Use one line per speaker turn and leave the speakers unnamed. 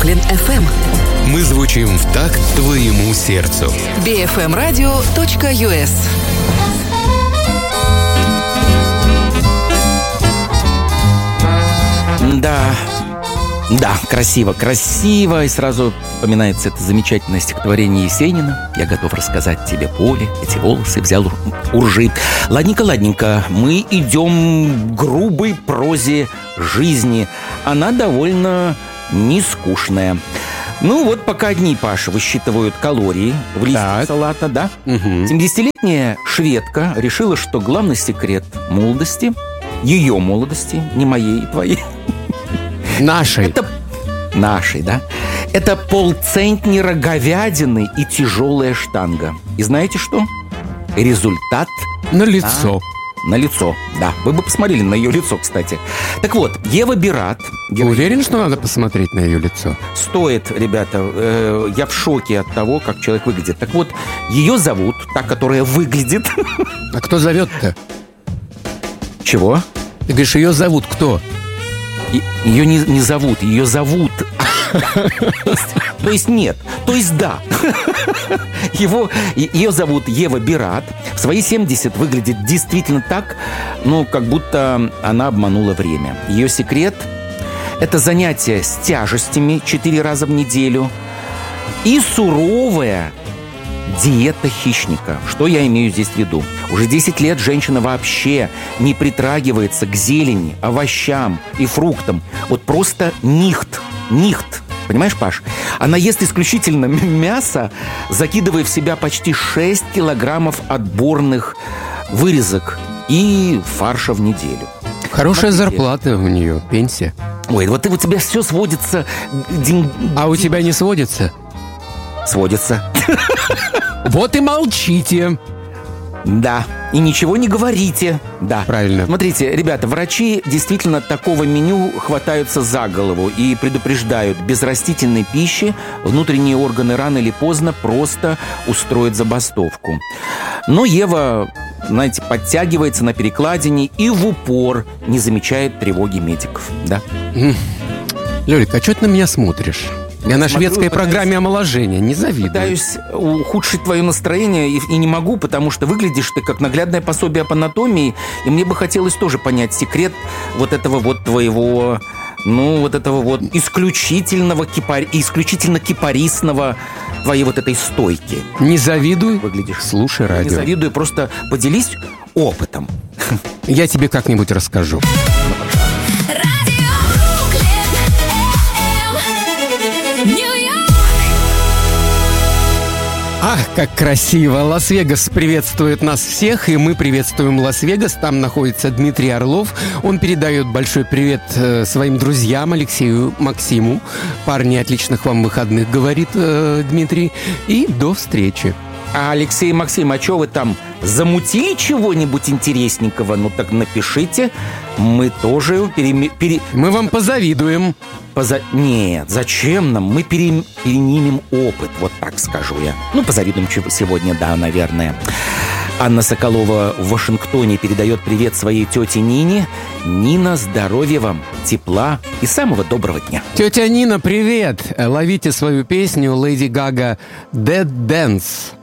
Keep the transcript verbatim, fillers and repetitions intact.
Бруклин эф эм.
Мы звучим в такт твоему сердцу.
би эф эм радио точка ю эс.
Да, да, красиво, красиво. И сразу вспоминается это замечательное стихотворение Есенина. Я готов рассказать тебе поле, эти волосы взял уржи. Ладненько, ладненько, мы идем к грубой прозе жизни. Она довольно нескучная. Ну вот пока одни, Паша, высчитывают калории в листе
Так.
салата, да?
Угу.
семидесятилетняя шведка решила, что главный секрет молодости, ее молодости, не моей и твоей,
Нашей.
это нашей, да? Это полцентнера говядины и тяжелая штанга. И знаете что? Результат
На лицо.
на лицо. Да, вы бы посмотрели на ее лицо, кстати. Так вот, Ева Берат.
Ты уверен, что надо посмотреть на ее лицо?
Стоит, ребята, э, я в шоке от того, как человек выглядит. Так вот, ее зовут, та, которая выглядит...
А кто зовет-то?
Чего?
Ты говоришь, ее зовут кто?
И- Ее не, не зовут, ее зовут. То есть, то есть нет, то есть да. Его, и- ее зовут Ева Берат. В свои семьдесят выглядит действительно так, ну, как будто она обманула время. Ее секрет – это занятие с тяжестями четыре раза в неделю и суровая диета хищника. Что я имею здесь в виду? Уже десять лет женщина вообще не притрагивается к зелени, овощам и фруктам. Вот просто нихт, нихт. Понимаешь, Паш? Она ест исключительно м- мясо, закидывая в себя почти шесть килограммов отборных вырезок и фарша в неделю.
Хорошая
Смотрите.
зарплата у нее, пенсия.
Ой, вот у тебя все сводится... к день-
А у тебя не сводится?
Сводится.
Вот и молчите.
Да, и ничего не говорите. Да.
Правильно.
Смотрите, ребята, врачи действительно такого меню хватаются за голову и предупреждают, без растительной пищи внутренние органы рано или поздно просто устроят забастовку. Но Ева, знаете, подтягивается на перекладине и в упор не замечает тревоги медиков. Да?
Лёлик, а что ты на меня смотришь? Я на
Смотрю,
шведской
пытаюсь-
программе омоложения, не завидую.
Пытаюсь ухудшить твое настроение и, и не могу, потому что выглядишь ты как наглядное пособие по анатомии, и мне бы хотелось тоже понять секрет вот этого вот твоего, ну, вот этого вот исключительного кипар... исключительно кипарисного твоей вот этой стойки.
Не завидуй,
Выглядишь.
слушай
Не
радио.
завидую, просто поделись опытом.
Я тебе как-нибудь расскажу.
Радио Бруклин эф эм, Нью-Йорк.
Ах, как красиво! Лас-Вегас приветствует нас всех, и мы приветствуем Лас-Вегас. Там находится Дмитрий Орлов. Он передает большой привет э, своим друзьям Алексею, Максиму. Парни, отличных вам выходных, говорит э, Дмитрий. И до встречи.
А, Алексей, Максим, а что вы там замутили чего-нибудь интересненького? Ну так напишите. Мы тоже переме- пере...
Мы вам позавидуем.
Поза... Нет, зачем нам? Мы пере... перенимем опыт, вот так скажу я. Ну, позавидуем чего сегодня, да, наверное. Анна Соколова в Вашингтоне передает привет своей тете Нине. Нина, здоровья вам, тепла и самого доброго дня.
Тетя Нина, привет! Ловите свою песню Леди Гага «Dead Dance».